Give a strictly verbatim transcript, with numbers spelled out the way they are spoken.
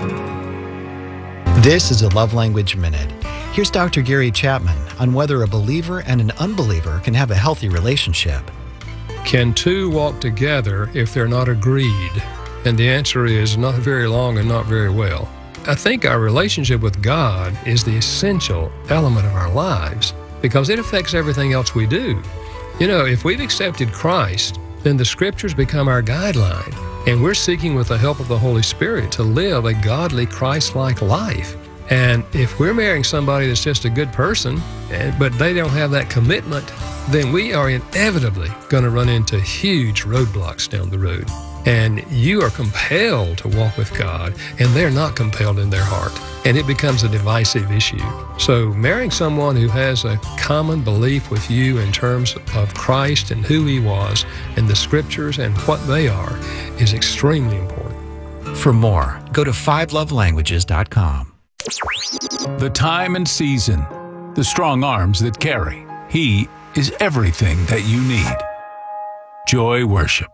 This is a Love Language Minute. Here's Doctor Gary Chapman on whether a believer and an unbeliever can have a healthy relationship. Can two walk together if they're not agreed? And the answer is not very long and not very well. I think our relationship with God is the essential element of our lives because it affects everything else we do. You know, if we've accepted Christ, then the Scriptures become our guideline, and we're seeking with the help of the Holy Spirit to live a godly, Christ-like life. And if we're marrying somebody that's just a good person, but they don't have that commitment, then we are inevitably going to run into huge roadblocks down the road. And you are compelled to walk with God, and they're not compelled in their heart. And it becomes a divisive issue. So marrying someone who has a common belief with you in terms of Christ and who He was and the Scriptures and what they are is extremely important. For more, go to five love languages dot com. The time and season, the strong arms that carry. He is everything that you need. Joy Worship.